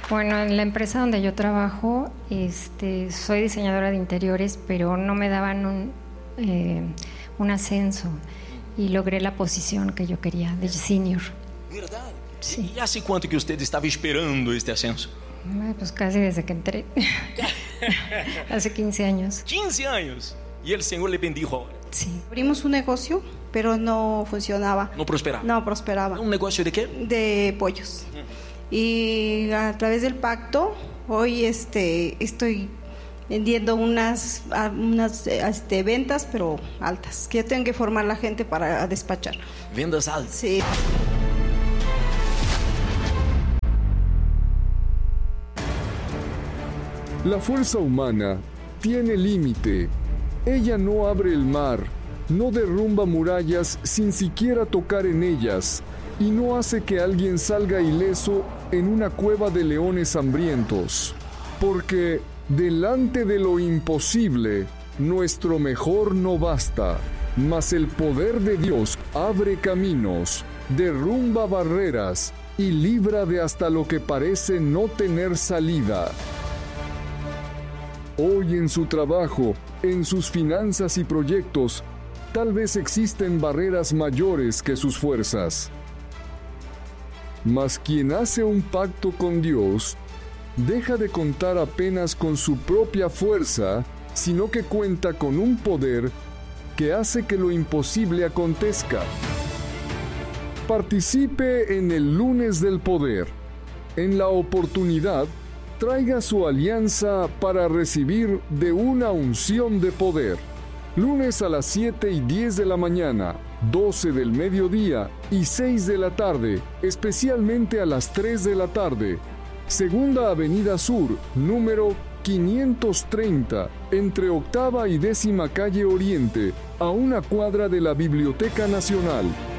Bueno, en la empresa donde yo trabajo, soy diseñadora de interiores, pero no me daban un ascenso y logré la posición que yo quería, de senior. Verdade? Sí. E hace quanto que usted estava esperando este ascenso? Pues casi desde que entré, hace 15 años. 15 años. E el Senhor le bendijo ahora. Sí. Abrimos un negocio, pero no funcionaba. No prosperaba. No prosperaba. ¿Un negocio de qué? De pollos. Y a través del pacto, hoy estoy vendiendo unas ventas, pero altas. Que yo tengo que formar la gente para despachar. Vendas altas. Sí. La fuerza humana tiene límite. Ella no abre el mar, no derrumba murallas sin siquiera tocar en ellas, y no hace que alguien salga ileso en una cueva de leones hambrientos. Porque delante de lo imposible, nuestro mejor no basta, mas el poder de Dios abre caminos, derrumba barreras y libra de hasta lo que parece no tener salida. Hoy en su trabajo, en sus finanzas y proyectos, tal vez existen barreras mayores que sus fuerzas. Mas quien hace un pacto con Dios, deja de contar apenas con su propia fuerza, sino que cuenta con un poder que hace que lo imposible acontezca. Participe en el Lunes del Poder. En la oportunidad, traiga su alianza para recibir de una unción de poder. Lunes a las 7:10 de la mañana, 12 del mediodía y 6 de la tarde, especialmente a las 3 de la tarde. Segunda Avenida Sur, número 530, entre Octava y 10ª Calle Oriente, a una cuadra de la Biblioteca Nacional.